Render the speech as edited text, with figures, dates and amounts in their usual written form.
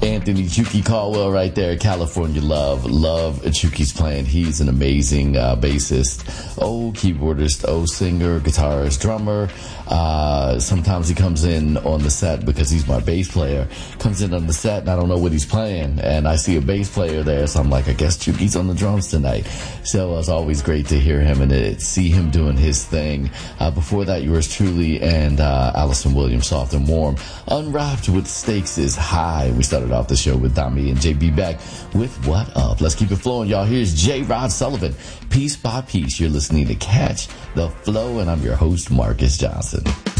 Anthony Chucky Caldwell right there, California Love. Love Chucky's playing. He's an amazing bassist, keyboardist, singer, guitarist, drummer. Sometimes he comes in on the set because he's my bass player. Comes in on the set and I don't know what he's playing. And I see a bass player there, so I'm like, I guess Chucky's on the drums tonight. So it's always great to hear him and see him doing his thing. Before that, yours truly and Allison Williams, Soft and Warm. Unwrapped with Stakes is High. We started off the show with Dami and JB Beck with What Up. Let's keep it flowing, y'all. Here's J. Rod Sullivan, Piece by Piece. You're listening to Catch the Flow, and I'm your host, Marcus Johnson.